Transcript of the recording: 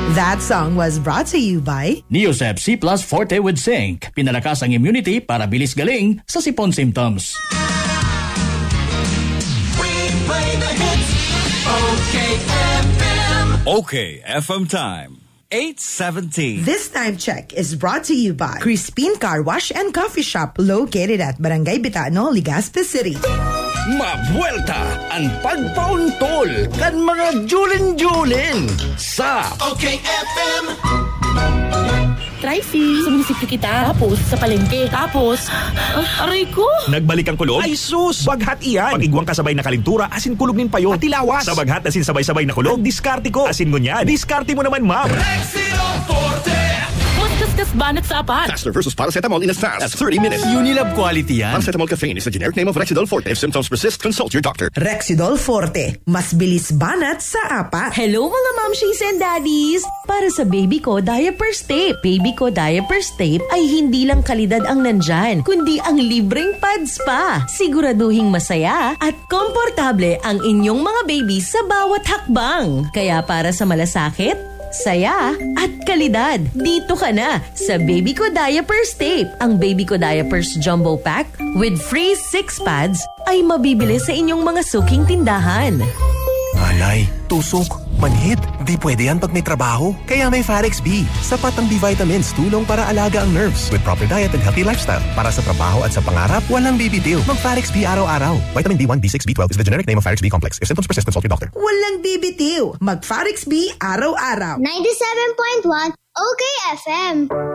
That song was brought to you by Neosep C Plus Forte with Zinc. Pinalakas ang immunity para bilis galing sa sipon symptoms. We play the hits. Okay FM. Okay FM time. 8:17. This time check is brought to you by Crispin Car Wash and Coffee Shop located at Barangay Bitano, Legazpi City. Mabuelta ang pagpauntol kan mga julin-julin sa Okay FM. Trifie, sa munisipyo kita, tapos sa palengke, tapos, aray ko! Nagbalik ang kulog? Ay sus! Baghat iyan! Pag-igwang kasabay na kalintura, asin kulog nin payo, at ilawas! Sa baghat asin sabay-sabay na kulog, diskarte ko! Asin ngunyan, diskarte mo naman, ma'am! Rexidol Forte. Mas kaskas banat sa apat! Faster versus paracetamol in as fast as 30 minutes. Unilab quality yan. Paracetamol caffeine is the generic name of Rexidol Forte. If symptoms persist, consult your doctor. Rexidol Forte, mas bilis banat sa apat. Hello mga momshies and daddies! Para sa baby ko diapers tape. Baby ko diapers tape ay hindi lang kalidad ang nandyan, kundi ang libreng pads pa. Siguraduhing masaya at komportable ang inyong mga baby sa bawat hakbang. Kaya para sa malasakit, saya at kalidad, dito ka na sa Baby Ko Diapers Tape. Ang Baby Ko Diapers Jumbo Pack with free 6 pads ay mabibili sa inyong mga suking tindahan. Alay, tusok, manhid. Di pwede yan pag may trabaho. Kaya may Farex B. Sapat ang B-vitamins, tulong para alaga ang nerves. With proper diet and healthy lifestyle. Para sa trabaho at sa pangarap, walang bibitiw. Mag-Farex B araw-araw. Vitamin B1, B6, B12 is the generic name of Farex B complex. If symptoms persist, consult your doctor. Walang bibitiw. Mag-Farex B araw-araw. 97.1 Okay FM.